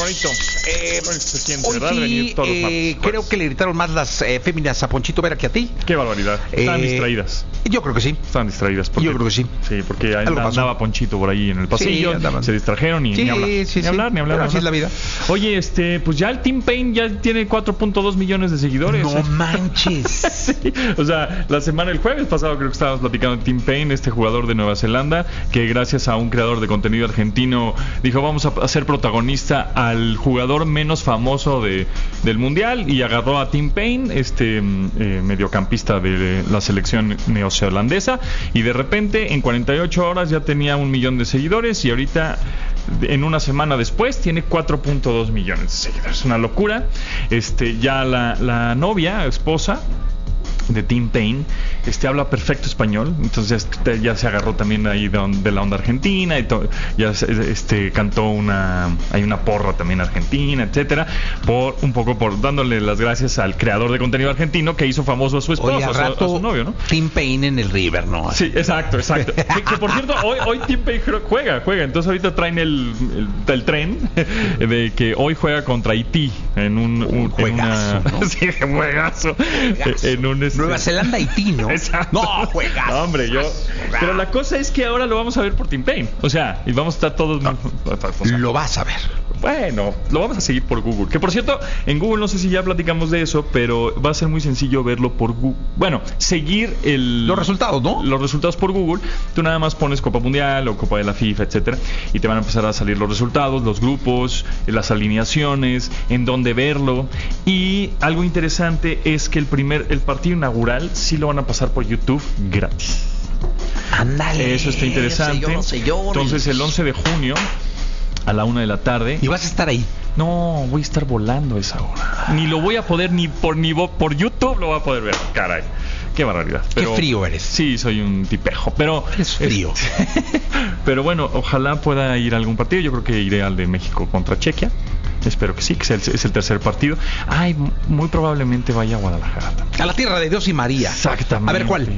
bonito. Se siente, Hoy ¿verdad? Venir todos los martes. creo que le gritaron más las féminas a Ponchito Vera que a ti. Qué barbaridad. Estaban distraídas. Yo creo que sí. Estaban distraídas. Porque, Yo creo que sí. Sí, porque Algo pasó. andaba Ponchito por ahí en el pasillo. andaban. Se distrajeron y Sí, ni hablar. sí, ni hablar. Pero así es la vida. Oye, pues ya el Tim Payne ya tiene 4.2 millones de seguidores. No manches. Sí, o sea, el jueves pasado creo que estábamos platicando de Tim Payne, este jugador de Nueva Zelanda, que gracias a un creador de contenido argentino dijo, vamos a hacer protagonista al jugador menos famoso del mundial, y agarró a Tim Payne, mediocampista de la selección neozelandesa, y de repente en 48 horas ya tenía 1 millón de seguidores, y ahorita en una semana después tiene 4.2 millones de seguidores. Una locura. Ya la novia, esposa de Tim Payne, habla perfecto español, entonces ya se agarró también ahí de la onda argentina y ya cantó hay una porra también argentina, etcétera, por dándole las gracias al creador de contenido argentino que hizo famoso a su esposo, a su novio, ¿no? Tim Payne en el River, ¿no? Sí, exacto. que por cierto, hoy Tim Payne juega, entonces ahorita traen el tren de que hoy juega contra Haití en un juegazo, ¿no? Sí, juegazo. En un Nueva Zelanda, Haití, ¿no? Exacto. No, juegas. No, hombre, pero la cosa es que ahora lo vamos a ver por Tim Payne. O sea, y vamos a estar todos... Lo vas a ver. Bueno, lo vamos a seguir por Google. Que por cierto, en Google no sé si ya platicamos de eso, pero va a ser muy sencillo verlo por Google. Bueno, seguir los resultados, ¿no? Los resultados por Google. Tú nada más pones Copa Mundial o Copa de la FIFA, etcétera, y te van a empezar a salir los resultados, los grupos, las alineaciones, en dónde verlo. Y algo interesante es que el partido inaugural sí lo van a pasar por YouTube gratis. Ándale. Eso está interesante. Entonces el 11 de junio a la 1 de la tarde. ¿Y vas a estar ahí? No, voy a estar volando a esa hora. Ni lo voy a poder, ni por YouTube lo voy a poder ver. Caray, qué barbaridad. Qué frío eres. Sí, soy un tipejo, pero... Es frío. Pero bueno, ojalá pueda ir a algún partido. Yo creo que iré al de México contra Chequia. Espero que sí, que es el tercer partido. Muy probablemente vaya a Guadalajara también. A la tierra de Dios y María. Exactamente. A ver, ¿cuál?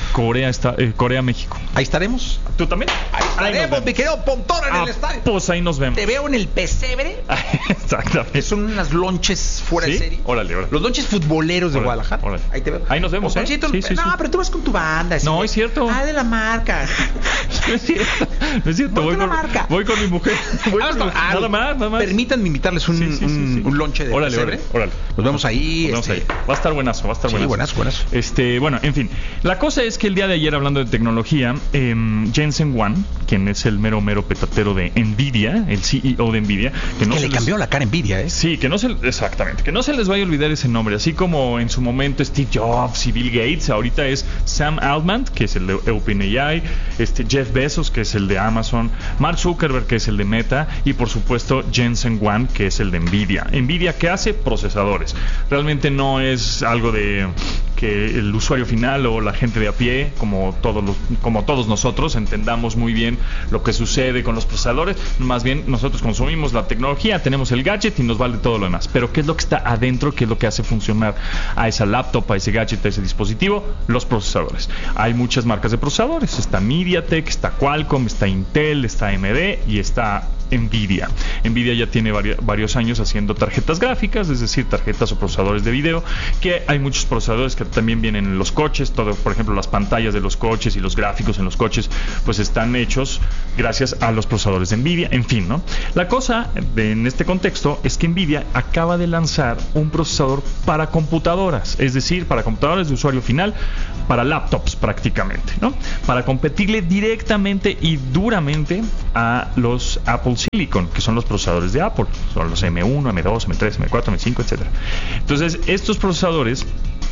Corea-México. Ahí estaremos. ¿Tú también? Ahí estaremos, mi querido Pontón, en el estadio. Pues ahí nos vemos. Te veo en el pesebre. Exactamente. Son unas lonches fuera de serie. Órale. Los lonches futboleros de Guadalajara. Órale. Ahí te veo. Ahí nos vemos, sí. No, pero tú vas con tu banda. No, es cierto. De la marca. No es cierto. Voy con mi mujer. Nada más. Permítanme invitarles un lonche de pesebre. Órale. Nos vemos ahí. Va a estar buenazo. Buenazo. Bueno, en fin. La cosa es que el día de ayer, hablando de tecnología, Jensen Huang, quien es el mero petatero de Nvidia, el CEO de Nvidia, que le cambió la cara a Nvidia, ¿eh? Sí, exactamente, que no se les vaya a olvidar ese nombre, así como en su momento Steve Jobs y Bill Gates, ahorita es Sam Altman, que es el de OpenAI, Jeff Bezos, que es el de Amazon, Mark Zuckerberg, que es el de Meta, y por supuesto Jensen Huang, que es el de Nvidia. Nvidia, ¿qué hace? Procesadores. Realmente no es algo de que el usuario final o la gente de a pie, como todos nosotros, entendamos muy bien lo que sucede con los procesadores. Más bien, nosotros consumimos la tecnología, tenemos el gadget y nos vale todo lo demás. Pero ¿qué es lo que está adentro? ¿Qué es lo que hace funcionar a esa laptop, a ese gadget, a ese dispositivo? Los procesadores. Hay muchas marcas de procesadores. Está MediaTek, está Qualcomm, está Intel, está AMD y está Nvidia. Nvidia ya tiene varios años haciendo tarjetas gráficas, es decir, tarjetas o procesadores de video, que hay muchos procesadores que también vienen en los coches. Por ejemplo, las pantallas de los coches y los gráficos en los coches pues están hechos gracias a los procesadores de Nvidia. En fin, ¿no? La cosa en este contexto es que Nvidia acaba de lanzar un procesador para computadoras, es decir, para computadoras de usuario final, para laptops prácticamente, ¿no? Para competirle directamente y duramente a los Apple Silicon, que son los procesadores de Apple, son los M1, M2, M3, M4, M5, etc. Entonces, estos procesadores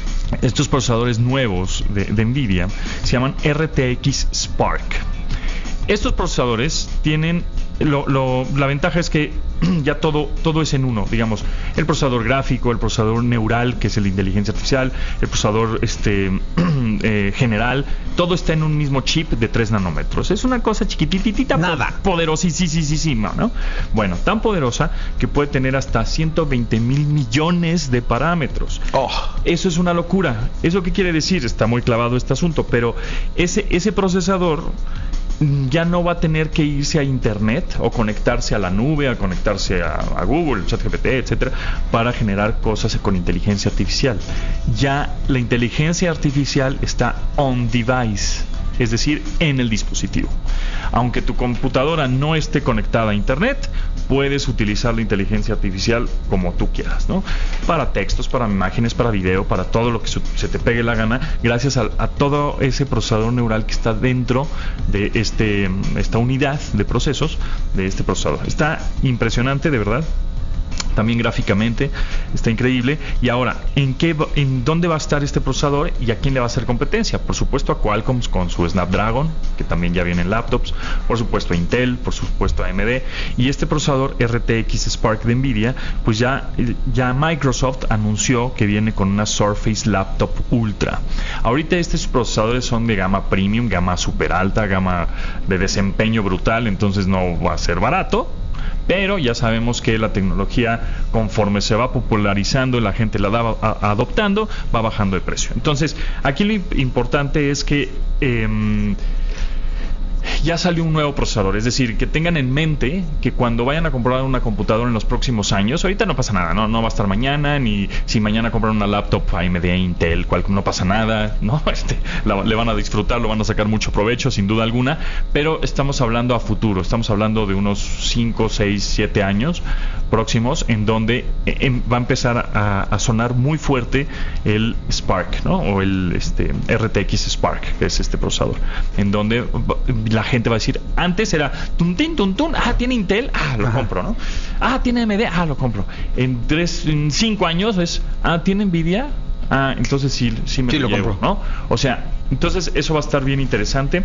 nuevos de Nvidia se llaman RTX Spark. Estos procesadores tienen la ventaja es que ya todo es en uno, digamos, el procesador gráfico, el procesador neural, que es el de inteligencia artificial, el procesador general, todo está en un mismo chip de 3 nanómetros. Es una cosa chiquititita, poderosísima, ¿no? Bueno, tan poderosa que puede tener hasta 120,000 millones de parámetros. Eso es una locura. ¿Eso qué quiere decir? Está muy clavado este asunto, pero ese procesador ya no va a tener que irse a internet o conectarse a la nube, a conectarse a Google, ChatGPT, etcétera, para generar cosas con inteligencia artificial. Ya la inteligencia artificial está on device, es decir, en el dispositivo. Aunque tu computadora no esté conectada a internet, puedes utilizar la inteligencia artificial como tú quieras, ¿no? Para textos, para imágenes, para video, para todo lo que se te pegue la gana, gracias a todo ese procesador neural que está dentro de esta unidad de procesos de este procesador. Está impresionante, de verdad. También gráficamente está increíble. Y ahora, ¿en dónde va a estar este procesador y a quién le va a hacer competencia? Por supuesto a Qualcomm con su Snapdragon, que también ya viene en laptops, por supuesto a Intel, por supuesto a AMD, y este procesador RTX Spark de Nvidia, pues ya Microsoft anunció que viene con una Surface Laptop Ultra. Ahorita estos procesadores son de gama premium, gama super alta, gama de desempeño brutal, entonces no va a ser barato. Pero ya sabemos que la tecnología, conforme se va popularizando y la gente la va adoptando, va bajando de precio. Entonces, aquí lo importante es que ya salió un nuevo procesador, es decir, que tengan en mente que cuando vayan a comprar una computadora en los próximos años, ahorita no pasa nada, no va a estar mañana, ni si mañana compran una laptop AMD, Intel, Qualcomm, no pasa nada, ¿no? Le van a disfrutar, lo van a sacar mucho provecho, sin duda alguna, pero estamos hablando a futuro, estamos hablando de unos 5, 6, 7 años próximos, en donde va a empezar a sonar muy fuerte el Spark, ¿no? O el RTX Spark, que es este procesador, en donde la gente va a decir, antes era tuntín, tuntún, tiene Intel, lo compro, ¿no? Tiene AMD, lo compro. En 5 años es, tiene Nvidia, entonces sí me lo llevo, compro, ¿no? O sea, entonces eso va a estar bien interesante,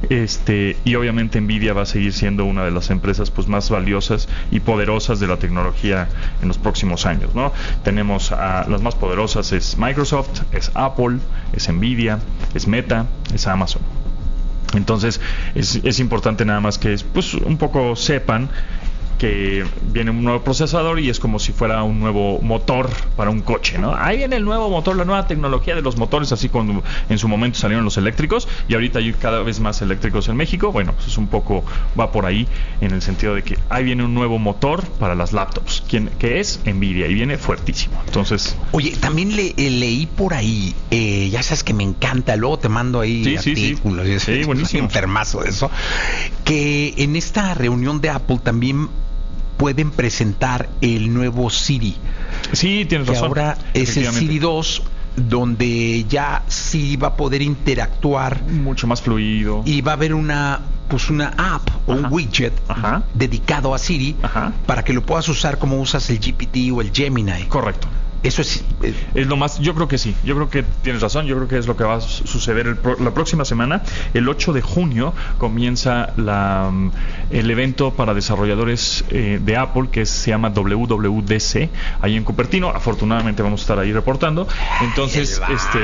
y obviamente Nvidia va a seguir siendo una de las empresas pues más valiosas y poderosas de la tecnología en los próximos años, ¿no? Tenemos las más poderosas, es Microsoft, es Apple, es Nvidia, es Meta, es Amazon. Entonces es importante nada más que pues un poco sepan que viene un nuevo procesador y es como si fuera un nuevo motor para un coche, ¿no? Ahí viene el nuevo motor, la nueva tecnología de los motores, así como en su momento salieron los eléctricos y ahorita hay cada vez más eléctricos en México. Bueno, pues es un poco, va por ahí en el sentido de que ahí viene un nuevo motor para las laptops, que es Nvidia, y viene fuertísimo. Entonces, oye, también leí por ahí, ya sabes que me encanta, luego te mando ahí artículos, sí, buenísimo. Soy enfermazo de eso, que en esta reunión de Apple también pueden presentar el nuevo Siri. Sí, tienes razón. Ahora es el Siri 2, donde ya sí va a poder interactuar mucho más fluido. Y va a haber una app o un widget dedicado a Siri para que lo puedas usar como usas el GPT o el Gemini. Correcto. Eso es lo más, yo creo que sí, yo creo que tienes razón, yo creo que es lo que va a suceder la próxima semana. El 8 de junio comienza el evento para desarrolladores de Apple, que se llama WWDC, ahí en Cupertino. Afortunadamente vamos a estar ahí reportando. Entonces,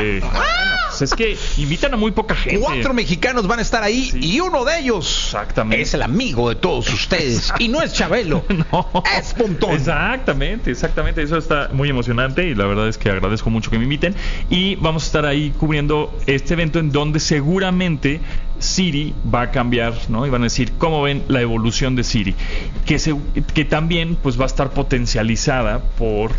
es que invitan a muy poca gente. 4 mexicanos van a estar ahí, y uno de ellos es el amigo de todos ustedes. Y no es Chabelo, es Pontón. Exactamente, eso está muy emocionante. Y la verdad es que agradezco mucho que me inviten y vamos a estar ahí cubriendo este evento en donde seguramente Siri va a cambiar, ¿no? Y van a decir cómo ven la evolución de Siri, que también pues va a estar potencializada por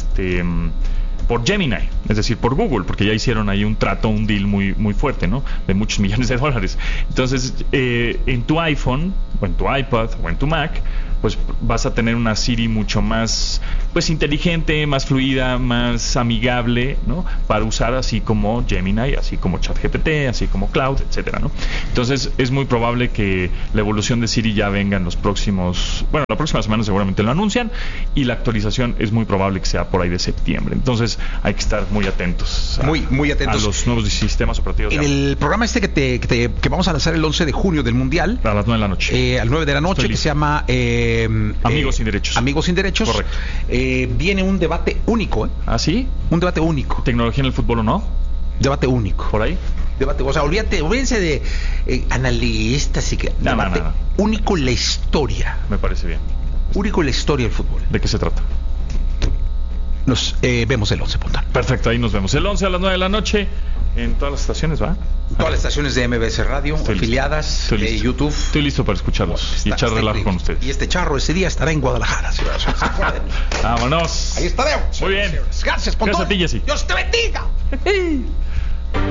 Gemini, es decir, por Google, porque ya hicieron ahí un deal muy, muy fuerte, ¿no? De muchos millones de dólares. Entonces, en tu iPhone, o en tu iPad, o en tu Mac, pues vas a tener una Siri mucho más pues inteligente, más fluida, más amigable, ¿no? Para usar, así como Gemini, así como ChatGPT, así como Cloud, etcétera, ¿no? Entonces es muy probable que la evolución de Siri ya venga en la próxima semana seguramente lo anuncian, y la actualización es muy probable que sea por ahí de septiembre. Entonces hay que estar muy atentos muy atentos a los nuevos sistemas operativos en el programa que vamos a lanzar el 11 de junio del Mundial a las 9 de la noche. Al 9 de la noche, que se llama Amigos sin Derechos. Amigos sin Derechos. Correcto. Viene un debate único. ¿Ah, sí? Un debate único. ¿Tecnología en el fútbol o no? Debate único. ¿Por ahí? Debate, o sea, olvídense de analistas y que... Debate único en la historia. Me parece bien. Único en la historia del fútbol. ¿De qué se trata? Nos vemos el 11, Pontón. Perfecto, ahí nos vemos. El 11 a las 9 de la noche en todas las estaciones, ¿va? Todas las estaciones de MBS Radio, afiliadas, de YouTube. Estoy listo para escucharlos y echar relajo con ustedes. Y este charro ese día estará en Guadalajara. Vámonos. Ahí estaremos. Muy bien. Gracias, Gracias a ti, Jessy. Dios te bendiga.